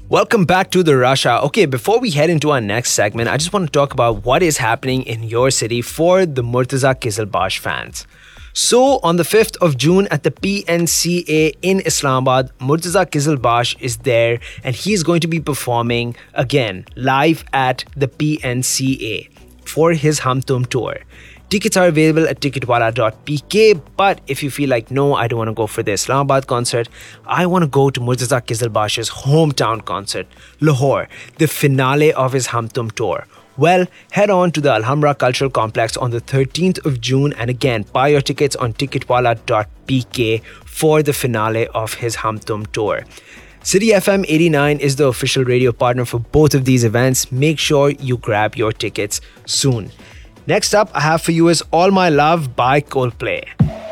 Welcome back to the Rush Hour. Okay, before we head into our next segment, I just want to talk about what is happening in your city for the Murtaza Qizilbash fans. So, on the 5th of June at the PNCA in Islamabad, Murtaza Qizilbash is there and he's going to be performing again live at the PNCA for his Hum Tum tour. Tickets are available at ticketwala.pk, but if you feel like, no, I don't want to go for the Islamabad concert, I want to go to Murtaza Qizilbash's hometown concert, Lahore, the finale of his Hum Tum tour. Well, head on to the Alhambra Cultural Complex on the 13th of June and again, buy your tickets on ticketwala.pk for the finale of his Hum Tum tour. City FM 89 is the official radio partner for both of these events. Make sure you grab your tickets soon. Next up, I have for you is All My Love by Coldplay.